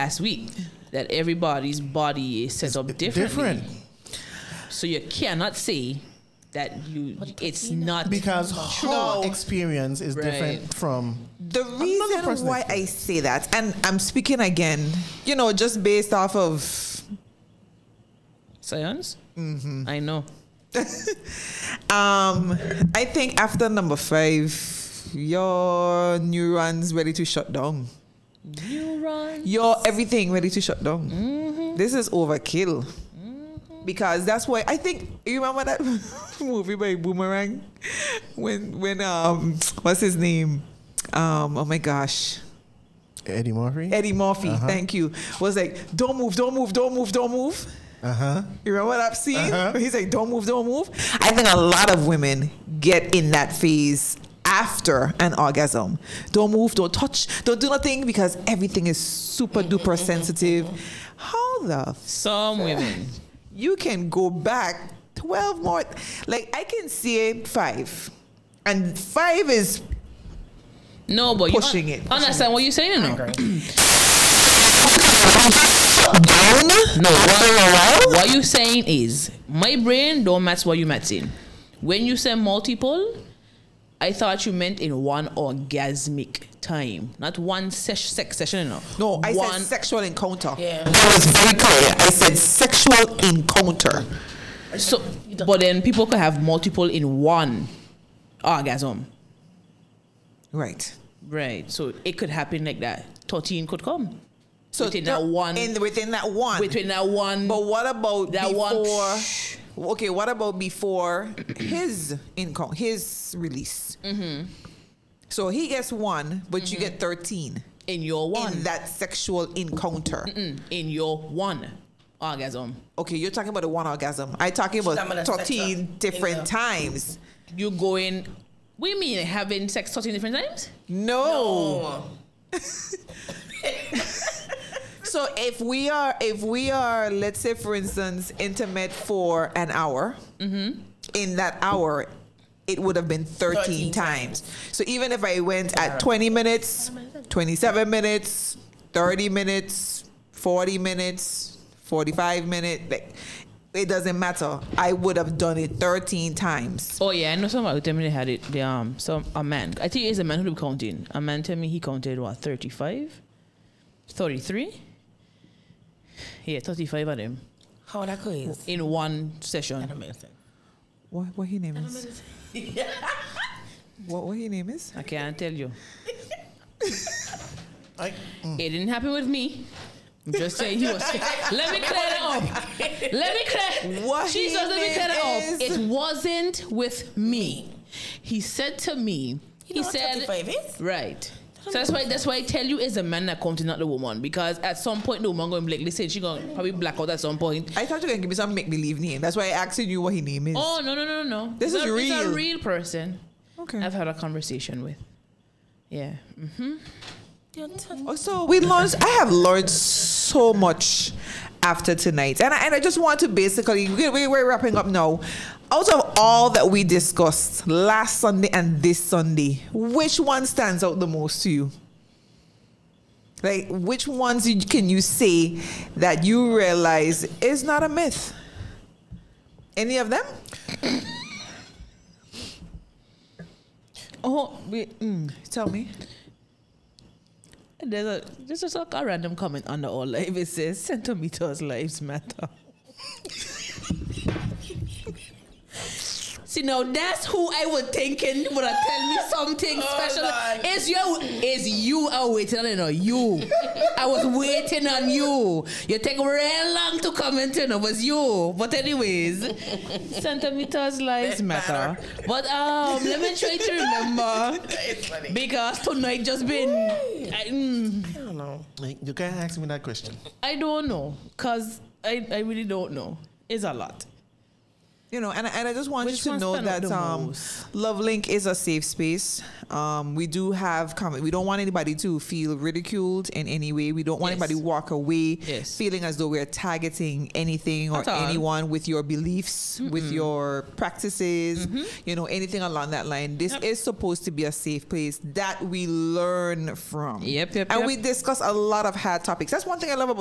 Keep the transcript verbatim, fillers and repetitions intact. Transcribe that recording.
last week that everybody's body is set It's up differently. different. So you cannot say that you it's not Because her No. experience is Right. different from The Another reason person why I experience. say that, and I'm speaking again, you know, just based off of science. Mm-hmm. I know. Um, I think after number five, your neurons ready to shut down. Neurons. Your everything ready to shut down. Mm-hmm. This is overkill. Because that's why I think you remember that movie by Boomerang when when um what's his name um oh my gosh Eddie Murphy. Eddie Murphy, Uh-huh. thank you, was like, don't move, don't move, don't move, don't move. Uh huh. You remember that scene? Uh-huh. Where he's like, don't move, don't move. I think a lot of women get in that phase after an orgasm. Don't move, don't touch, don't do nothing because everything is super duper sensitive. How the Some women. you can go back twelve more, like I can see five, and five is No, but Pushing you it. understand what you're saying, no? down. No, what, what you saying is my brain don't match what you matching. When you say multiple, I thought you meant in one orgasmic time, not one sesh, sex session. No, No, I one, said sexual encounter. Yeah. That was very clear. I said sexual encounter. So, but then people could have multiple in one orgasm, Right. right? So it could happen like that. Thirteen could come. So Within the- that one- in within that one. Between that one, But what about that one- before? Okay, what about before his income, his release? Mm-hmm. So he gets one, but you get thirteen in your one, in that sexual encounter. Mm, in your one orgasm, Okay, you're talking about the one orgasm. I'm talking about talking about the thirteen sexual different in the- times. you going. We mean having sex thirteen different times? No. Oh. So if we are, if we are, let's say for instance, intimate for an hour, Mm-hmm. in that hour, it would have been thirteen, thirteen times. So even if I went at twenty minutes, twenty-seven minutes, thirty minutes, forty minutes, forty-five minutes, like, it doesn't matter. I would have done it thirteen times. Oh yeah, I know somebody who tell me they had it. The um, some a man. I think it's a man who be counting. A man tell me he counted what thirty-five, thirty-three. Yeah, thirty-five of them How that goes? in one That session. don't make sense. What what his name is? What what his name is? I can't tell you. I, mm. It didn't happen with me. I'm just saying he was. Let me clear it up. Let me clear. What Jesus, his let me clear it name up. is? It wasn't with me. He said to me. You He know what said. thirty-five is? Right. So that's why that's why I tell you it's the man that counting, not the woman. Because at some point the woman going to be like, listen, she going to probably black out at some point. I thought you were gonna give me some make believe name. That's why I asked you what his name is. Oh no no no no no! This It's is a, It's a real. real person. Okay. I've had a conversation with. Yeah. Mm-hmm. Oh, so we learned. I have learned so much after tonight, and I, and I just want to basically we, we- we're wrapping up now. Out of all that we discussed last Sunday and this Sunday, which one stands out the most to you? Like, which ones you- can you say that you realize is not a myth? Any of them? Oh, wait. Mm. Tell me. There's a there's just like a random comment under all life. It says centimeters lives matter. See now that's who I was thinking would have tell me something special. God. It's you it's you I was waiting on you know, you. I was waiting on you. You take real long to comment in, it was you. But anyways, centimeters lives matter. But um let me try to remember It's funny. because tonight just been I, mm, I don't know. Like, you can't ask me that question. I don't know, cause I, I really don't know. It's a lot. You know, and, and I just want Which you to one know stand out that the um, most? Love Link is a safe space. Um, we do have comment. We don't want anybody to feel ridiculed in any way. We don't want Yes. anybody to walk away Yes. feeling as though we're targeting anything or At all. anyone with your beliefs, with your practices, you know, anything along that line. This Yep. is supposed to be a safe place that we learn from. Yep, yep, And yep. we discuss a lot of hard topics. That's one thing I love about